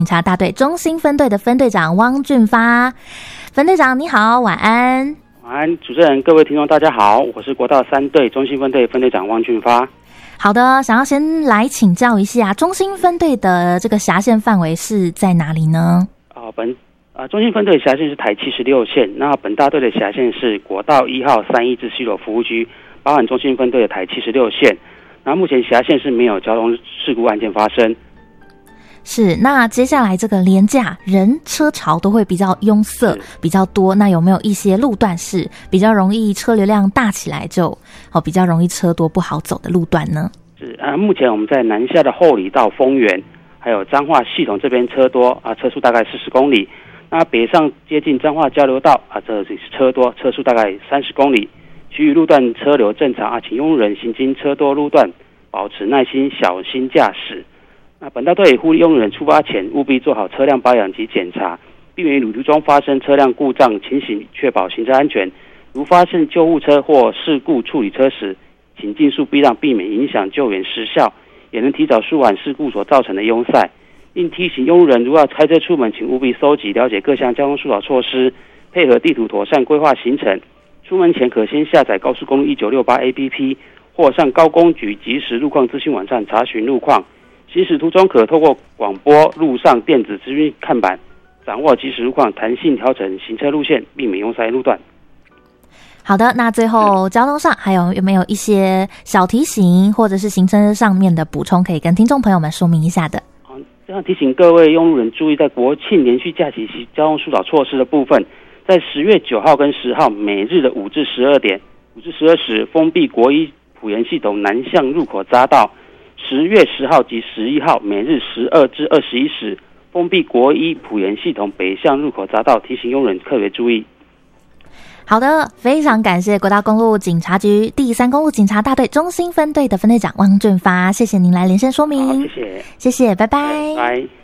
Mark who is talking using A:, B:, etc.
A: 警察大队中兴分队的分队长汪俊发。分队长你好，晚安。
B: 晚安，主持人，各位听众大家好，我是国道3队中兴分队分队长汪俊发。
A: 好的，想要先来请教一下，中兴分队的这个辖县范围是在哪里呢？
B: 中兴分队辖县是台76线，那本大队的辖县是国道1号31至西螺服务区，包含中兴分队的台76线。那目前辖县是没有交通事故案件发生。
A: 是，那接下来这个连假人车潮都会比较拥塞比较多，那有没有一些路段是比较容易车流量大起来就比较容易车多不好走的路段呢？
B: 是目前我们在南下的后里到丰原还有彰化系统这边车多车速大概40公里，那北上接近彰化交流道这是车多，车速大概30公里，其余路段车流正常请用路人行经车多路段保持耐心，小心驾驶。那本大队也呼吁用路人出发前务必做好车辆保养及检查，避免旅途中发生车辆故障情形，确保行车安全。如发现救护车或事故处理车时，请尽速避让，避免影响救援时效，也能提早舒缓事故所造成的拥塞。并提醒用路人，如要开车出门，请务必收集了解各项交通疏导措施，配合地图妥善规划行程。出门前可先下载高速公路1968 APP， 或上高公局即时路况资讯网站查询路况。行驶途中可透过广播、路上电子资讯看板，掌握即时路况，弹性调整行车路线，避免拥塞路段。
A: 好的，那最后交通上有没有一些小提醒或者是行车上面的补充可以跟听众朋友们说明一下的？
B: 这样提醒各位用路人注意，在国庆连续假期及交通疏导措施的部分，在10月9号跟10号每日的5至12点、5至12时封闭国一埔盐系统南向入口匝道，10月10号及11号每日12至21时封闭国一埔盐系统北向入口匝道，提醒用人特别注意。
A: 好的，非常感谢国道公路警察局第3公路警察大队中兴分队的分队长汪俊发，谢谢您来连线说明。
B: 好，谢谢，
A: 谢谢，拜拜。
B: 拜拜。